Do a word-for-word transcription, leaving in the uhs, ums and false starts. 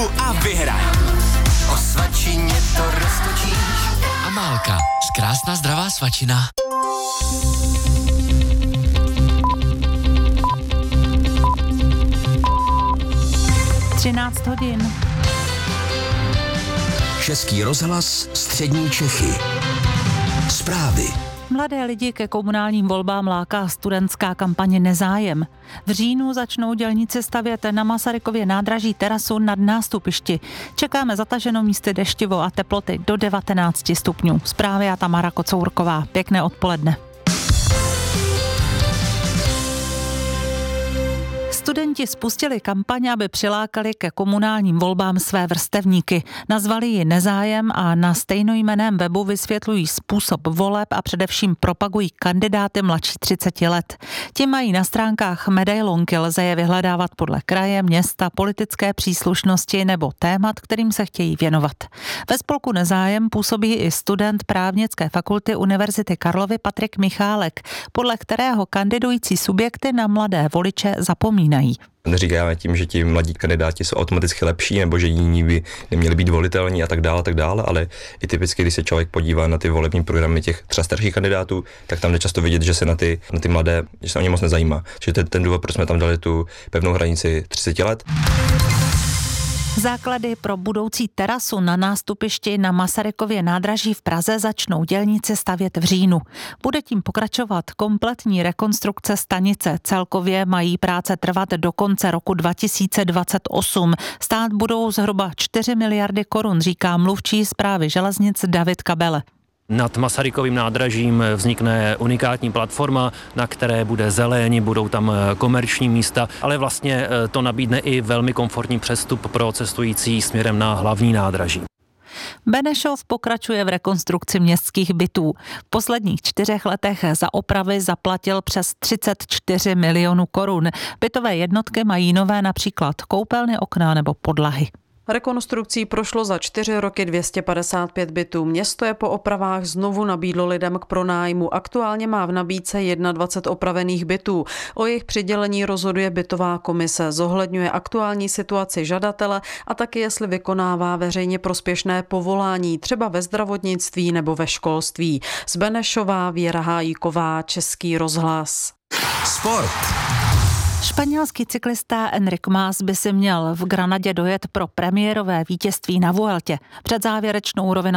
a vyhraj. O svačině to roztočíš. Amálka, krásná zdravá svačina. třináct hodin. Český rozhlas, střední Čechy. Zprávy. Mladé lidi ke komunálním volbám láká studentská kampaně Nezájem. V říjnu začnou dělníci stavět na Masarykově nádraží terasu nad nástupišti. Čekáme zataženo místy deštivo a teploty do devatenáct stupňů. Zprávy a Tamara Kocourková. Pěkné odpoledne. Studenti spustili kampaň, aby přilákali ke komunálním volbám své vrstevníky. Nazvali ji Nezájem a na stejnojmenném webu vysvětlují způsob voleb a především propagují kandidáty mladší třicet let. Ti mají na stránkách medailonky, lze je vyhledávat podle kraje, města, politické příslušnosti nebo témat, kterým se chtějí věnovat. Ve spolku Nezájem působí i student právnické fakulty Univerzity Karlovy Patrik Michálek, podle kterého kandidující subjekty na mladé voliče zapomínají. Neříkáme tím, že ti mladí kandidáti jsou automaticky lepší nebo že jiní by neměli být volitelní a tak dále, tak dále, ale i typicky, když se člověk podívá na ty volební programy těch třeba starších kandidátů, tak tam jde často vidět, že se na ty, na ty mladé, že se o ně moc nezajímá. Že to je ten důvod, proč jsme tam dali tu pevnou hranici třicet let. Základy pro budoucí terasu na nástupišti na Masarykově nádraží v Praze začnou dělníci stavět v říjnu. Bude tím pokračovat kompletní rekonstrukce stanice. Celkově mají práce trvat do konce roku dva tisíce dvacet osm. Stát budou zhruba čtyři miliardy korun, říká mluvčí Správy železnic David Kabele. Nad Masarykovým nádražím vznikne unikátní platforma, na které bude zeleň, budou tam komerční místa, ale vlastně to nabídne i velmi komfortní přestup pro cestující směrem na hlavní nádraží. Benešov pokračuje v rekonstrukci městských bytů. V posledních čtyřech letech za opravy zaplatil přes třicet čtyři milionů korun. Bytové jednotky mají nové například koupelny, okna nebo podlahy. Rekonstrukcí prošlo za čtyři roky dvě stě padesát pět bytů. Město je po opravách znovu nabídlo lidem k pronájmu. Aktuálně má v nabídce dvacet jedna opravených bytů. O jejich přidělení rozhoduje bytová komise. Zohledňuje aktuální situaci žadatele a taky jestli vykonává veřejně prospěšné povolání, třeba ve zdravotnictví nebo ve školství. Z Benešova Věra Hájíková, Český rozhlas. Sport. Španělský cyklista Enric Mas by si měl v Granadě dojet pro premiérové vítězství na Vueltě. Před závěrečnou rovinu